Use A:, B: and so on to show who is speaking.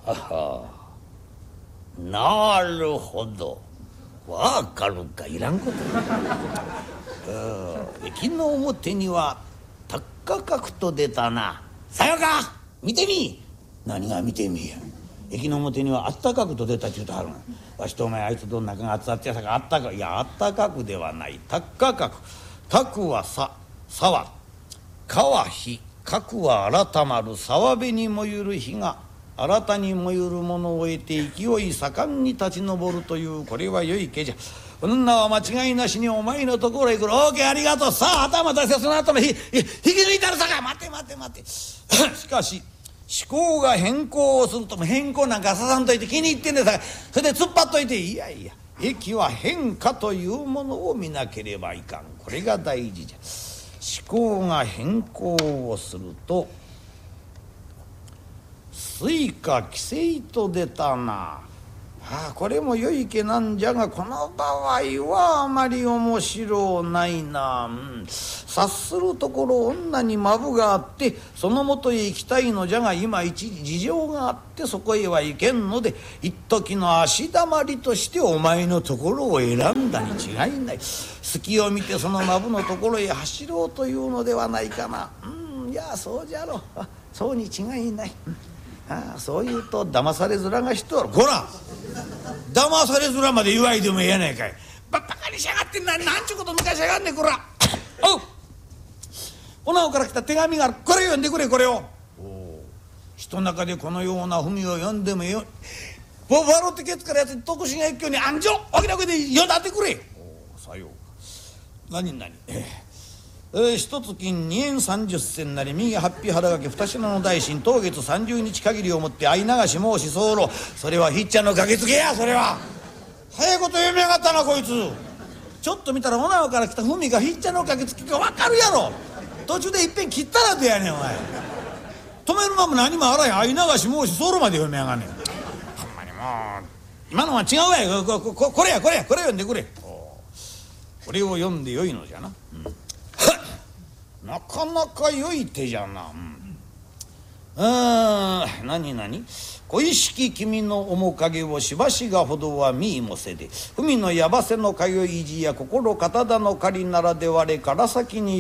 A: はは、なるほど、わかるか、いらんこと駅の表には高角と出たな。さよか、見てみ。何が見てみや。駅の表にはあったかくと出たっちゅうとはるが、わしとお前あいつとの仲が熱々やさか、あったか、いやあったかくではない、高角。角は沢、川日、角は改まる、沢辺にもゆる日が新たにもゆるものを得て勢い盛んに立ち上るという、これは良い毛じゃ。女は間違いなしにお前のところへ来る。オーケー、ありがとう。さあ頭出せ、その頭引き抜いたるさか。待て待て待てしかし思考が変更をするとも、変更なんかささんといて気に入ってんでさか、それで突っ張っといて、いやいや、駅は変化というものを見なければいかん。これが大事じゃ。思考が変更をすると水化寄生と出たな。これも良い毛なんじゃが、この場合はあまり面白ないな。察するところ女にマブがあってそのもとへ行きたいのじゃが、今一時事情があってそこへは行けんので、一時の足だまりとしてお前のところを選んだに違いない。隙を見てそのマブのところへ走ろうというのではないかな。いやそうじゃろう。そうに違いない。そう言うと騙され面がしとる。こら騙され面まで言わいでもええやないかい。バカにしやがってんな。なんちゅうこと抜かしやがんねんこら。おう、おなおから来た手紙がある。これ読んでくれ、これを。人の中でこのような文を読んでもよ。ボバロってケツからやつ徳島一挙に安城おきなこで読んだってくれ。さようか。何一月2円30銭なり、右八匹腹掛け二品の大臣、当月30日限りをもって相流し申し候。それはひっちゃんの駆けつけや。それは早いこと読みやがったなこいつ。ちょっと見たらおなおから来た文がひっちゃんの駆けつけか分かるやろ。途中でいっぺん切ったらどやねんお前。止める間も何もあらへん。相流し申し候まで読みやがんねん。ほんまにもう今のは違うわよ。これや読んでくれ。これを読んでよいのじゃな。なかなか良い手じゃな。何小意識君の面影をしばしがほどは見いもせで、文のやばせの通いじや心刀の狩りならで我から先に